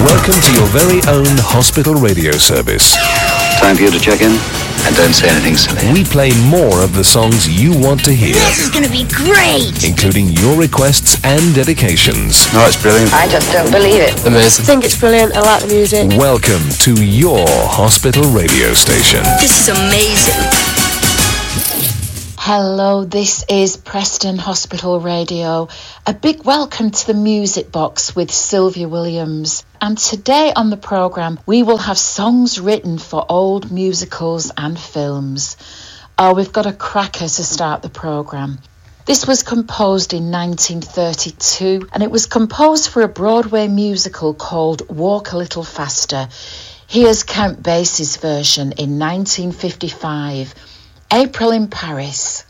Welcome to your very own hospital radio service. Time for you to check in, and don't say anything silly. We play more of the songs you want to hear. This is going to be great! Including your requests and dedications. No, it's brilliant. I just don't believe it. Amazing. I think it's brilliant. I like the music. Welcome to your hospital radio station. This is amazing. Hello, this is Preston Hospital Radio. A big welcome to the Music Box with Sylvia Williams. And today on the programme, we will have songs written for old musicals and films. Oh, we've got a cracker to start the programme. This was composed in 1932, and it was composed for a Broadway musical called Walk a Little Faster. Here's Count Basie's version in 1955. April in Paris.